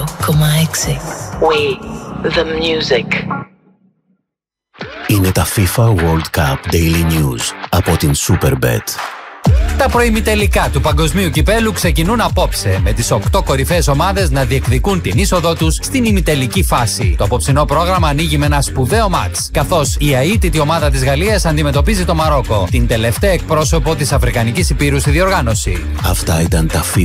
We, the music. Είναι τα FIFA World Cup Daily News από την Superbet. Τα προημιτελικά του Παγκοσμίου Κυπέλου ξεκινούν απόψε, με τις 8 κορυφαίες ομάδες να διεκδικούν την είσοδό τους στην ημιτελική φάση. Το απόψινό πρόγραμμα ανοίγει με ένα σπουδαίο μάτς, καθώς η αίτητη ομάδα της Γαλλίας αντιμετωπίζει το Μαρόκο, την τελευταία εκπρόσωπο της Αφρικανικής Υπήρου στη διοργάνωση. Αυτά ήταν τα FIFA